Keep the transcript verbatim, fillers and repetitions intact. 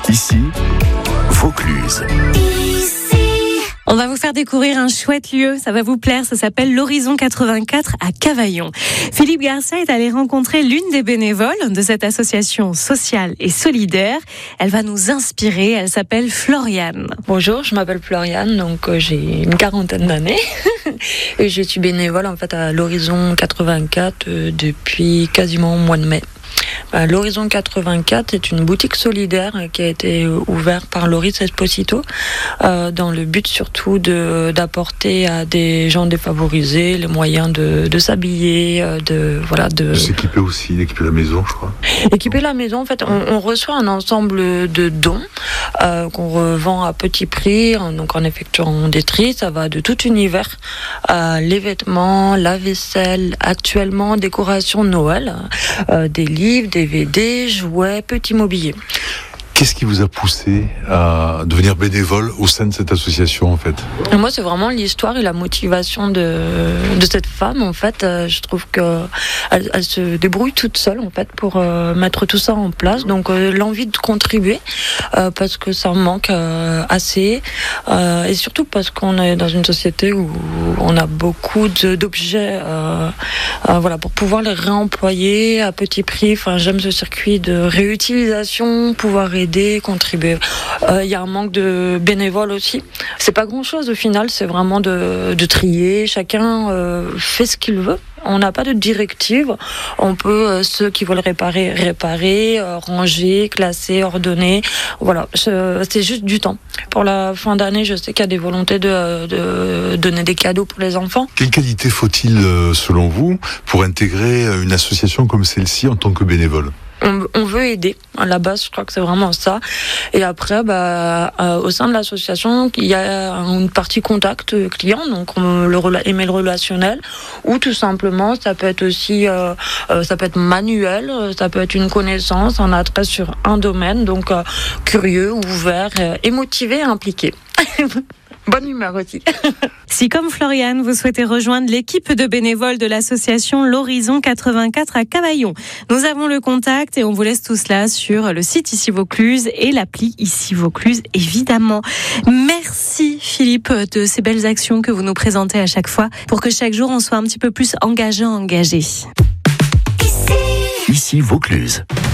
Ici, Vaucluse. On va vous faire découvrir un chouette lieu, ça va vous plaire, ça s'appelle l'Horizon quatre-vingt-quatre à Cavaillon. Philippe Garcia est allé rencontrer l'une des bénévoles de cette association sociale et solidaire. Elle va nous inspirer, elle s'appelle Floriane. Bonjour, je m'appelle Floriane, donc euh, j'ai une quarantaine d'années et je suis bénévole en fait à l'Horizon quatre-vingt-quatre euh, depuis quasiment au mois de mai. Ben, L'Horizon quatre-vingt-quatre est une boutique solidaire qui a été ouverte par Loris Esposito euh, dans le but surtout de, d'apporter à des gens défavorisés les moyens de, de s'habiller, de voilà de, de s'équiper aussi, d'équiper la maison, je crois. Équiper la maison, en fait, on, on reçoit un ensemble de dons euh, qu'on revend à petit prix, donc en effectuant des tris. Ça va de tout univers, euh, les vêtements, la vaisselle, actuellement décoration de Noël, euh, des livres, des D V D, jouets, petits mobiliers. Qu'est-ce qui vous a poussé à devenir bénévole au sein de cette association en fait ? Et moi, c'est vraiment l'histoire et la motivation de, de cette femme en fait. Euh, je trouve que elle, elle se débrouille toute seule en fait pour euh, mettre tout ça en place. Donc euh, l'envie de contribuer euh, parce que ça manque euh, assez euh, et surtout parce qu'on est dans une société où on a beaucoup de, d'objets euh, euh, voilà pour pouvoir les réemployer à petit prix. Enfin, j'aime ce circuit de réutilisation, pouvoir aider. Contribuer. Il euh, y a un manque de bénévoles aussi. C'est pas grand-chose au final, c'est vraiment de, de trier. Chacun euh, fait ce qu'il veut. On n'a pas de directive. On peut, euh, ceux qui veulent réparer, réparer, euh, ranger, classer, ordonner. Voilà, je, c'est juste du temps. Pour la fin d'année, je sais qu'il y a des volontés de, de donner des cadeaux pour les enfants. Quelle qualité faut-il, selon vous, pour intégrer une association comme celle-ci en tant que bénévole ? On, on veut aider. À la base, je crois que c'est vraiment ça. Et après, bah, euh, au sein de l'association, il y a une partie contact client, donc on, le email relationnel, ou tout simplement, ça peut être aussi, euh, euh, ça peut être manuel, ça peut être une connaissance, un attrait sur un domaine, donc euh, curieux, ouvert, euh, et motivé, impliqué. Bonne humeur aussi. Si comme Floriane, vous souhaitez rejoindre l'équipe de bénévoles de l'association l'Horizon quatre-vingt-quatre à Cavaillon, nous avons le contact et on vous laisse tout cela sur le site Ici Vaucluse et l'appli Ici Vaucluse évidemment. Merci Philippe de ces belles actions que vous nous présentez à chaque fois pour que chaque jour on soit un petit peu plus engagé, engagé. Ici Vaucluse.